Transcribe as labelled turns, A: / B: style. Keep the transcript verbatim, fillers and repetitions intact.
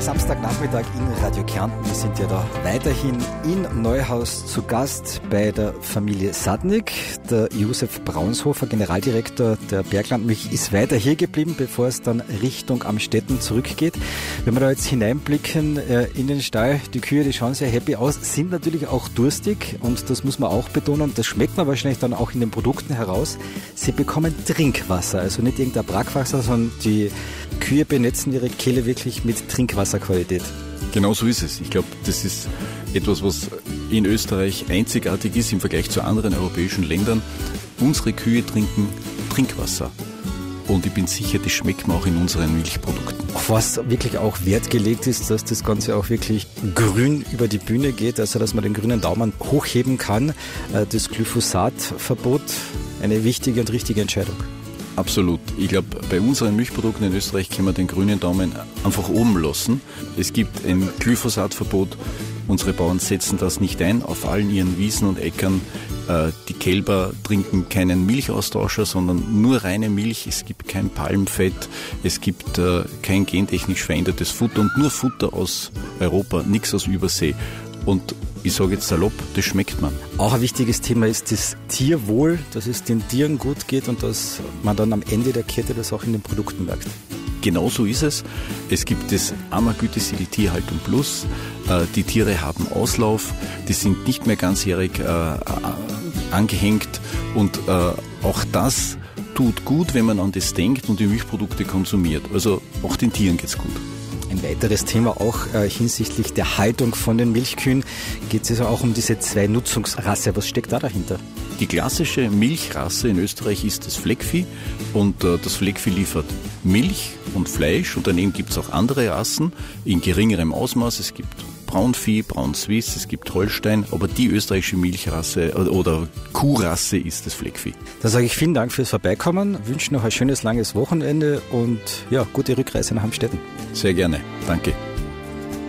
A: Samstagnachmittag in Radio Kärnten. Wir sind ja da weiterhin in Neuhaus zu Gast bei der Familie Sadnik. Der Josef Braunshofer, Generaldirektor der Berglandmilch, ist weiter hier geblieben, bevor es dann Richtung Amstetten zurückgeht. Wenn wir da jetzt hineinblicken äh, in den Stall, die Kühe, die schauen sehr happy aus, sind natürlich auch durstig und das muss man auch betonen. Das schmeckt man wahrscheinlich dann auch in den Produkten heraus. Sie bekommen Trinkwasser, also nicht irgendein Brackwasser, sondern die Kühe benetzen ihre Kehle wirklich mit Trinkwasserqualität.
B: Genau so ist es. Ich glaube, das ist etwas, was in Österreich einzigartig ist im Vergleich zu anderen europäischen Ländern. Unsere Kühe trinken Trinkwasser. Und ich bin sicher, das schmeckt man auch in unseren Milchprodukten.
A: Auf was wirklich auch Wert gelegt ist, dass das Ganze auch wirklich grün über die Bühne geht, also dass man den grünen Daumen hochheben kann. Das Glyphosatverbot, eine wichtige und richtige Entscheidung.
B: Absolut. Ich glaube, bei unseren Milchprodukten in Österreich können wir den grünen Daumen einfach oben lassen. Es gibt ein Glyphosatverbot. Unsere Bauern setzen das nicht ein. Auf allen ihren Wiesen und Äckern. Die Kälber trinken keinen Milchaustauscher, sondern nur reine Milch. Es gibt kein Palmfett. Es gibt kein gentechnisch verändertes Futter und nur Futter aus Europa, nichts aus Übersee. Und ich sage jetzt salopp, das schmeckt man.
A: Auch ein wichtiges Thema ist das Tierwohl, dass es den Tieren gut geht und dass man dann am Ende der Kette das auch in den Produkten merkt.
B: Genau so ist es. Es gibt das Ammergütesiegel Tierhaltung Plus. Die Tiere haben Auslauf, die sind nicht mehr ganzjährig äh, angehängt und äh, auch das tut gut, wenn man an das denkt und die Milchprodukte konsumiert. Also auch den Tieren geht's gut.
A: Ein weiteres Thema auch äh, hinsichtlich der Haltung von den Milchkühen geht es also auch um diese Zwei-Nutzungsrasse. Was steckt da dahinter?
B: Die klassische Milchrasse in Österreich ist das Fleckvieh und äh, das Fleckvieh liefert Milch und Fleisch und daneben gibt es auch andere Rassen in geringerem Ausmaß. Es gibt Braunvieh, Braun-Swiss, es gibt Holstein, aber die österreichische Milchrasse oder, oder Kuhrasse ist das Fleckvieh.
A: Da sage ich vielen Dank fürs Vorbeikommen, wünsche noch ein schönes, langes Wochenende und ja, gute Rückreise nach Amstetten.
B: Sehr gerne, danke.